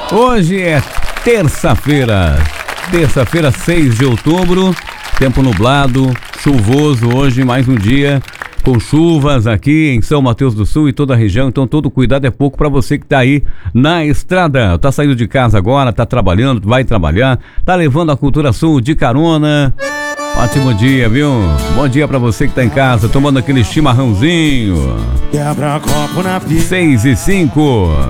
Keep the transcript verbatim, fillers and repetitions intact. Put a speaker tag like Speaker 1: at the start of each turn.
Speaker 1: Hoje é terça-feira, terça-feira, seis de outubro, tempo nublado, chuvoso hoje, mais um dia com chuvas aqui em São Mateus do Sul e toda a região, então todo cuidado é pouco para você que tá aí na estrada, tá saindo de casa agora, tá trabalhando, vai trabalhar, tá levando a Cultura Sul de carona. Ótimo dia, viu? Bom dia pra você que tá em casa, tomando aquele chimarrãozinho. seis e cinco.